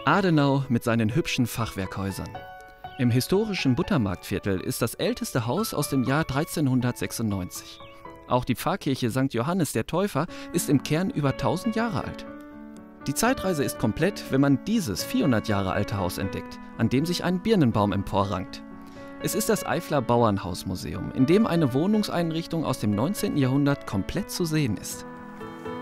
Adenau mit seinen hübschen Fachwerkhäusern. Im historischen Buttermarktviertel ist das älteste Haus aus dem Jahr 1396. Auch die Pfarrkirche St. Johannes der Täufer ist im Kern über 1000 Jahre alt. Die Zeitreise ist komplett, wenn man dieses 400 Jahre alte Haus entdeckt, an dem sich ein Birnenbaum emporrankt. Es ist das Eifler Bauernhausmuseum, in dem eine Wohnungseinrichtung aus dem 19. Jahrhundert komplett zu sehen ist.